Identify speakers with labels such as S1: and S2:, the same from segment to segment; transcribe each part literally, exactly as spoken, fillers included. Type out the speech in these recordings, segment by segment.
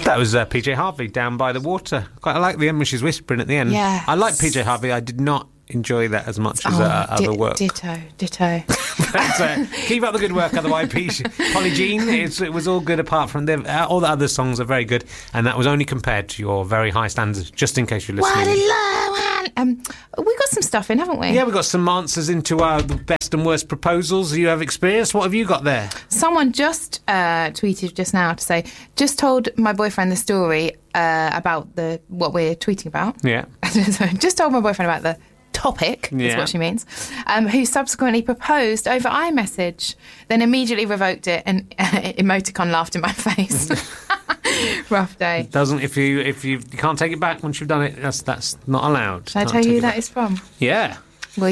S1: That was uh, P J Harvey, Down by the Water. Quite I like the end when she's whispering at the end.
S2: Yes.
S1: I like P J Harvey. I did not enjoy that as much as
S2: Oh,
S1: uh,
S2: di-
S1: other work.
S2: Ditto, ditto.
S1: But, uh, keep up the good work, otherwise, Polly Jean. It's, it was all good apart from the, uh, all the other songs are very good, and that was only compared to your very high standards. Just in case you're listening.
S2: What a love, um, we got some stuff in, haven't we?
S1: Yeah, we've got some answers into our best and worst proposals you have experienced. What have you got there?
S2: Someone just uh, tweeted just now to say, just told my boyfriend the story uh, about the what we're tweeting about.
S1: Yeah.
S2: So just told my boyfriend about the topic, is
S1: Yeah.
S2: what she means, um, who subsequently proposed over iMessage, then immediately revoked it and uh, emoticon laughed in my face. Rough day.
S1: Doesn't if you if you, you can't take it back once you've done it. That's that's not allowed.
S2: Shall I
S1: Can't
S2: tell
S1: take
S2: you who
S1: it
S2: that
S1: back.
S2: is from?
S1: Yeah.
S2: Well,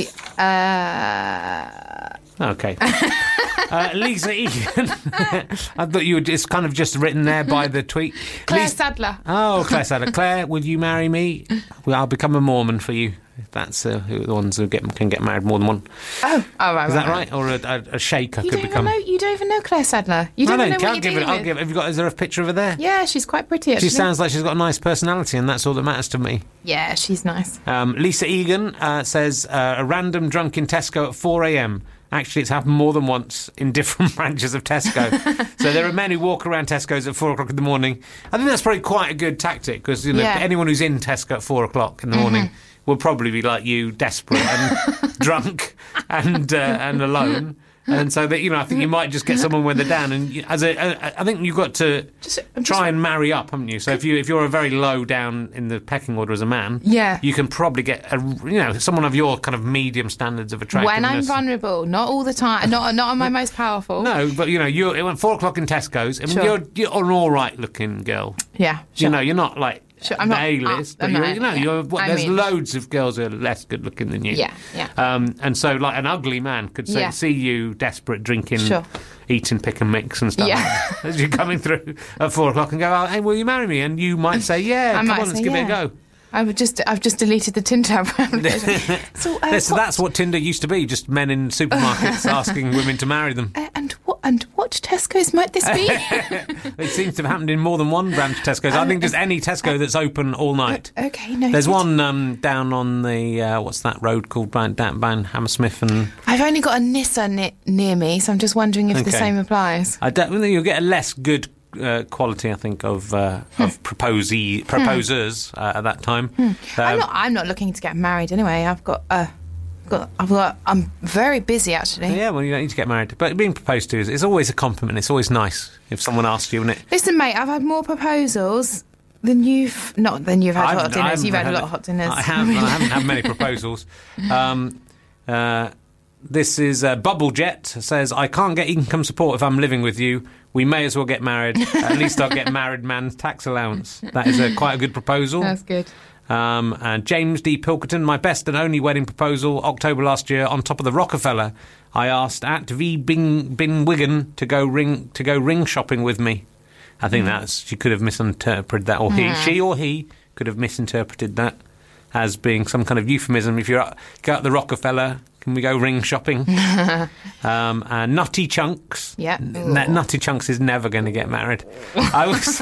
S2: uh...
S1: Okay. uh, Lisa Egan. I thought you were just kind of just written there by the tweet.
S2: Claire
S1: Lisa-
S2: Sadler.
S1: Oh, Claire Sadler. Claire, will you marry me? Well, I'll become a Mormon for you. If that's uh, who the ones who get can get married more than one.
S2: Oh, oh right,
S1: Is
S2: right,
S1: that right? Or a, a, a shaker
S2: You
S1: could
S2: don't,
S1: become.
S2: even know, you don't even know Claire Sadler. You don't
S1: I
S2: even
S1: don't.
S2: know
S1: I'll
S2: what
S1: give
S2: you're
S1: it.
S2: dealing
S1: I'll
S2: with.
S1: give. Have you got? Is there a picture of her there?
S2: Yeah, she's quite pretty, actually.
S1: She sounds like she's got a nice personality, and that's all that matters to me.
S2: Yeah, she's nice.
S1: Um, Lisa Egan uh, says uh, a random drunk in Tesco at four a.m. Actually, it's happened more than once in different branches of Tesco. So there are men who walk around Tesco's at four o'clock in the morning. I think that's probably quite a good tactic because you know
S2: Yeah.
S1: anyone who's in Tesco at four o'clock in the morning will probably be like you, desperate and drunk and uh, and alone. And so that you know, I think you might just get someone when they're down. And you- as a, a, I think you've got to
S2: Just- I'm just-
S1: try and marry up, haven't you? So if you if you're a very low down in the pecking order as a man,
S2: Yeah.
S1: you can probably get a you know someone of your kind of medium standards of attractiveness.
S2: When I'm vulnerable, not all the time, not not on my most powerful.
S1: No, but you know, you're it went four o'clock in Tesco's. I mean,
S2: Sure.
S1: you're you're an all right looking girl.
S2: Yeah, sure.
S1: You know, you're not like
S2: Sure, I'm not-
S1: A list,
S2: uh,
S1: but
S2: no,
S1: you're, you know,
S2: yeah.
S1: you're what,
S2: I
S1: there's
S2: mean-
S1: loads of girls who are less good looking than you.
S2: Yeah, yeah.
S1: Um, and so, like an ugly man could say,
S2: Yeah.
S1: see you desperate, drinking,
S2: Sure.
S1: eating pick and mix and stuff.
S2: Yeah.
S1: like that, as you're coming through at four o'clock and go, oh, hey, will you marry me? And you might say, yeah,
S2: I
S1: come
S2: might
S1: on, let's
S2: say,
S1: give it
S2: yeah.
S1: a go.
S2: I would just, I've just deleted the Tinder application. So, uh,
S1: Yes,
S2: what-
S1: that's what Tinder used to be, just men in supermarkets asking women to marry them.
S2: Uh, and what and what Tesco's might this be?
S1: It seems to have happened in more than one branch of Tesco's. I think just any Tesco that's open all night.
S2: Okay, no.
S1: There's one um, down on the, uh, what's that road called, down, down, down Hammersmith and...
S2: I've only got a Nissan ni- near me, so I'm just wondering if the
S1: Okay.
S2: same applies.
S1: I don't think you'll get a less good uh, quality, I think, of uh, of proposee, proposers uh, at that time. Um,
S2: I'm not. I'm not looking to get married anyway. I've got. Uh, got. I've got. I'm very busy actually.
S1: Yeah, well, you don't need to get married. But being proposed to is it's always a compliment. It's always nice if someone asks you, isn't it?
S2: Listen, mate. I've had more proposals than you've. Not than you've had
S1: I've-
S2: hot
S1: I
S2: dinners.
S1: haven't
S2: You've had a
S1: had
S2: lot
S1: it.
S2: of hot dinners.
S1: I have. I haven't had many proposals. Um, uh, this is uh, Bubble Jet says, I can't get income support if I'm living with you. We may as well get married. At least I'll get married man's tax allowance. That is a, quite a good proposal.
S2: That's good.
S1: Um, and James D. Pilkerton, my best and only wedding proposal, October last year, on top of the Rockefeller. I asked at V. Bing, Bin Wigan to go ring to go ring shopping with me. I think that's she could have misinterpreted that, or he, she or he could have misinterpreted that as being some kind of euphemism. If you're up, go out the Rockefeller, can we go ring shopping? um, and Nutty Chunks.
S2: Yeah.
S1: N- Nutty Chunks is never going to get married. I was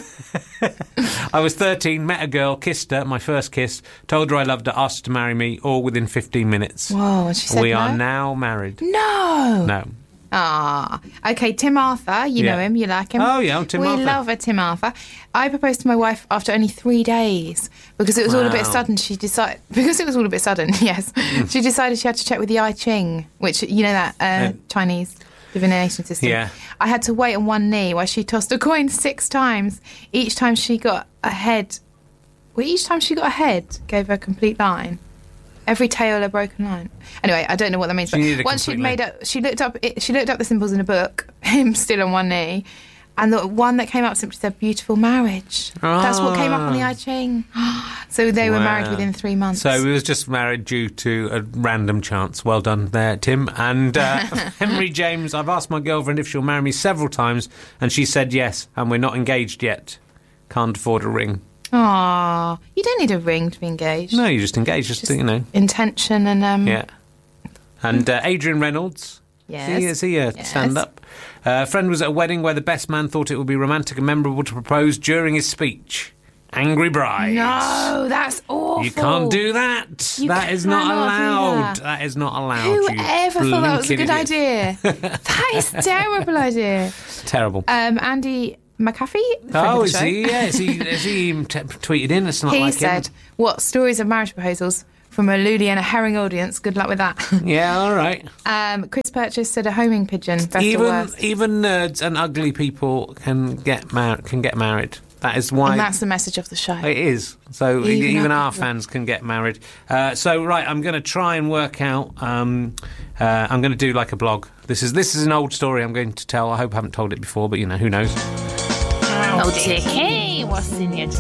S1: I was thirteen, met a girl, kissed her, my first kiss, told her I loved her, asked her to marry me, all within fifteen minutes.
S2: Whoa, and she said
S1: we
S2: no?
S1: are now married.
S2: No.
S1: No.
S2: Ah, okay. Tim Arthur, you know
S1: Yeah.
S2: him, you like him.
S1: Oh, yeah, Tim
S2: we
S1: Arthur.
S2: We love a Tim Arthur. I proposed to my wife after only three days because it was all a bit
S1: Wow.
S2: sudden. She decided because it was all a bit sudden. Yes, she decided she had to check with the I Ching, which you know that uh,
S1: Uh,
S2: Chinese divination system.
S1: Yeah.
S2: I had to wait on one knee while she tossed a coin six times. Each time she got a head, well, each time she got a head gave her a complete line. Every tail a broken line. Anyway, I don't know what that means.
S1: She needed
S2: But
S1: a
S2: once she'd
S1: complete
S2: made up, she looked up. It, she looked up the symbols in a book. Him still on one knee, and the one that came up simply said "beautiful marriage." That's what came up on the I Ching. So they were married
S1: Wow.
S2: within three months.
S1: So we was just married due to a random chance. Well done there, Tim. And uh, Henry James, I've asked my girlfriend if she'll marry me several times, and she said yes, and we're not engaged yet. Can't afford a ring.
S2: Aww, you don't need a ring to be engaged.
S1: No, you're just engaged, just,
S2: Just
S1: you know.
S2: intention and um.
S1: Yeah. And uh, Adrian Reynolds
S2: Yes.
S1: Is he, is he a
S2: Yes.
S1: stand-up? Uh, a friend was at a wedding where the best man thought it would be romantic and memorable to propose during his speech. Angry bride.
S2: No, that's awful.
S1: You can't do that.
S2: You
S1: that is not
S2: cannot do
S1: allowed.
S2: that.
S1: That is not allowed. you
S2: Whoever thought that was a
S1: blinking
S2: good
S1: idiot.
S2: idea? That is a terrible idea.
S1: Terrible.
S2: Um, Andy McAfee? friend of
S1: Oh,
S2: the
S1: is
S2: show.
S1: he? Yeah, is he? Is he t- tweeted in? It's not
S2: He
S1: like
S2: said,
S1: him.
S2: what, stories of marriage proposals from a Luli and a herring audience? Good luck with that.
S1: Yeah, all right.
S2: um, Chris Purchase said a homing pigeon, best or
S1: Even
S2: worst.
S1: even nerds and ugly people can get mar- can get married. That is why
S2: And that's the message of the show.
S1: it is. So
S2: Even
S1: even,
S2: ugly
S1: our
S2: people.
S1: fans can get married. Uh, so right, I'm going to try and work out. Um, uh, I'm going to do like a blog. This is this is an old story I'm going to tell. I hope I haven't told it before, but you know who knows.
S3: Oh, Dickie, what's in your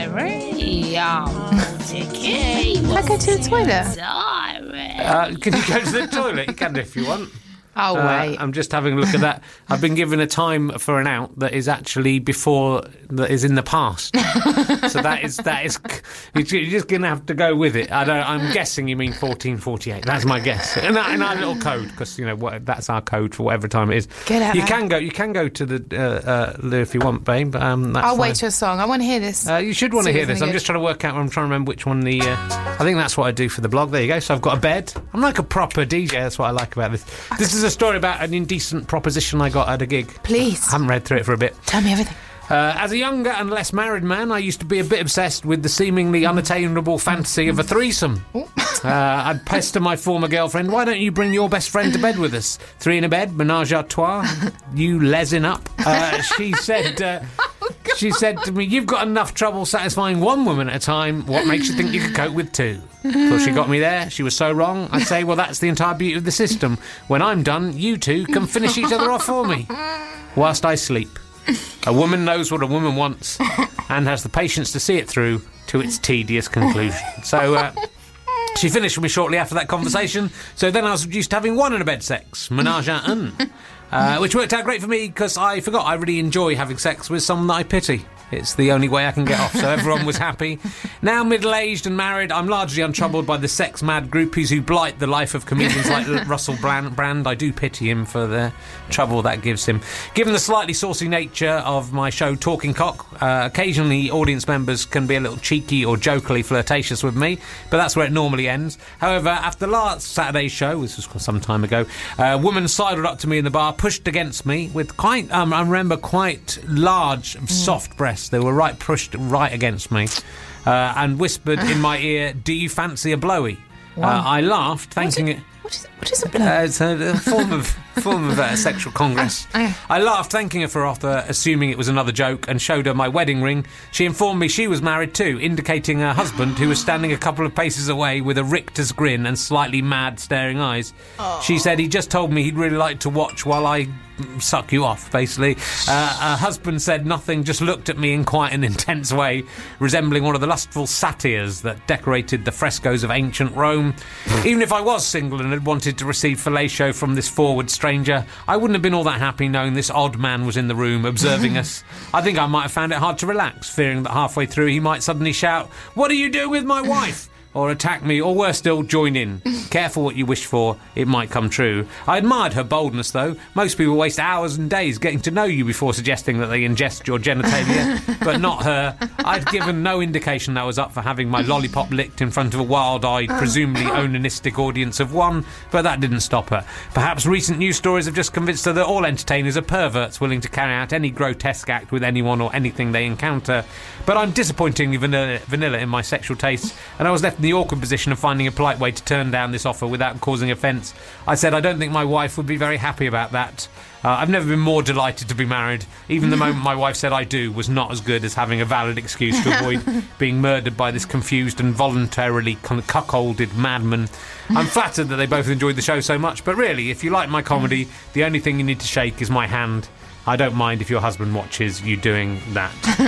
S3: diary? Oh, Dickie,
S2: Can I go to the toilet?
S3: diary?
S1: Uh, can you go to the toilet? You can do if you want.
S2: Oh,
S1: Uh,
S2: wait.
S1: I'm just having a look at that. I've been given a time for an out that is actually before, that is in the past. So that is, that is, you're just going to have to go with it. I don't, I'm guessing you mean fourteen forty-eight. That's my guess. In our, in our little code, because, you know, what, that's our code for whatever time it is.
S2: Get out,
S1: You
S2: man.
S1: can go, you can go to the, uh, uh, Lou if you want, babe. Um, that's
S2: I'll
S1: fine.
S2: wait to a song. I want to hear this.
S1: Uh, you should want to
S2: See
S1: hear
S2: if
S1: this.
S2: it's
S1: I'm
S2: any
S1: just
S2: good.
S1: trying to work out. I'm trying to remember which one the. Uh, I think that's what I do for the blog. There you go. So I've got a bed. I'm like a proper D J. That's what I like about this. This is a story about an indecent proposition I got at a gig.
S2: Please.
S1: I haven't read through it for a bit.
S2: Tell me everything.
S1: Uh, as a younger and less married man, I used to be a bit obsessed with the seemingly unattainable fantasy of a threesome. Uh, I'd pester my former girlfriend, why don't you bring your best friend to bed with us? Three in a bed, menage a trois, you lesin up. Uh, she said... Uh, She said to me, you've got enough trouble satisfying one woman at a time. What makes you think you could cope with two? Thought she got me there. She was so wrong. I'd say, well, that's the entire beauty of the system. When I'm done, you two can finish each other off for me whilst I sleep. A woman knows what a woman wants and has the patience to see it through to its tedious conclusion. So, uh, she finished with me shortly after that conversation. So then I was reduced to having one in a bed sex, menage a un. Uh, which worked out great for me because I forgot I really enjoy having sex with someone that I pity. It's the only way I can get off, so everyone was happy. Now middle-aged and married, I'm largely untroubled by the sex-mad groupies who blight the life of comedians like Russell Brand. I do pity him for the trouble that gives him. Given the slightly saucy nature of my show Talking Cock, uh, occasionally audience members can be a little cheeky or jokily flirtatious with me, but that's where it normally ends. However, after last Saturday's show, this was some time ago, a woman sidled up to me in the bar, pushed against me with quite, um, I remember, quite large, soft breasts. They were right pushed right against me uh, and whispered in my ear, do you fancy a blowy? Uh, I laughed, thanking it.
S2: What is, what is a blow?
S1: Uh, it's a, a form of form of uh, sexual congress.
S2: Oh, yeah.
S1: I laughed, thanking her for her offer, assuming it was another joke, and showed her my wedding ring. She informed me she was married too, indicating her husband, who was standing a couple of paces away with a rictus grin and slightly mad, staring eyes. She said he just told me he'd really like to watch while I suck you off, basically. Uh, her husband said nothing, just looked at me in quite an intense way, resembling one of the lustful satyrs that decorated the frescoes of ancient Rome. Even if I was single and had wanted to receive fellatio from this forward stranger, I wouldn't have been all that happy knowing this odd man was in the room observing us. I think I might have found it hard to relax, fearing that halfway through he might suddenly shout, "What are you doing with my wife?" or attack me, or worse still, join in. Careful what you wish for, it might come true. I admired her boldness, though. Most people waste hours and days getting to know you before suggesting that they ingest your genitalia, but not her. I'd given no indication that I was up for having my lollipop licked in front of a wild-eyed, presumably onanistic audience of one, but that didn't stop her. Perhaps recent news stories have just convinced her that all entertainers are perverts willing to carry out any grotesque act with anyone or anything they encounter. But I'm disappointingly vanilla, vanilla in my sexual tastes, and I was left in the awkward position of finding a polite way to turn down this offer without causing offence. I said I don't think my wife would be very happy about that. Uh, I've never been more delighted to be married. Even the moment my wife said I do was not as good as having a valid excuse to avoid being murdered by this confused and voluntarily kind of cuckolded madman. I'm flattered that they both enjoyed the show so much, but really, if you like my comedy, the only thing you need to shake is my hand. I don't mind if your husband watches you doing that.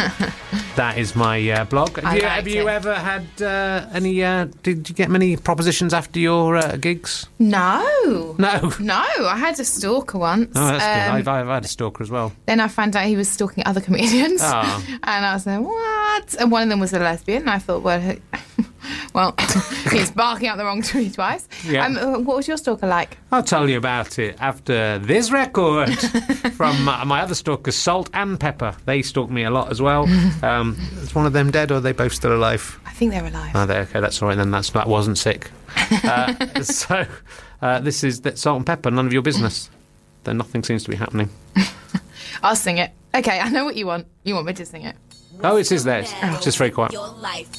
S1: That is my uh, blog. Have,
S2: I
S1: you,
S2: liked
S1: have you
S2: it.
S1: ever had uh, any... Uh, did you get many propositions after your uh, gigs?
S2: No.
S1: No.
S2: No, I had a stalker once.
S1: Oh, that's good.
S2: Um,
S1: I've, I've had a stalker as well.
S2: Then I found out he was stalking other comedians.
S1: Oh.
S2: And I was like, what? And one of them was a lesbian. And I thought, well, Well, he's barking up the wrong tree twice.
S1: Yeah.
S2: Um, uh, what was your stalker like?
S1: I'll tell you about it after this record from my, my other stalkers, Salt and Pepper. They stalked me a lot as well. Um, is one of them dead, or are they both still alive?
S2: I think they're alive.
S1: Oh, they okay. That's all right then. That's that wasn't sick. Uh, so uh, this is that Salt and Pepper. None of your business. Then nothing seems to be happening.
S2: I'll sing it. Okay, I know what you want. You want me to sing it.
S1: Oh, it is theirs. Just very quiet.
S4: Your life.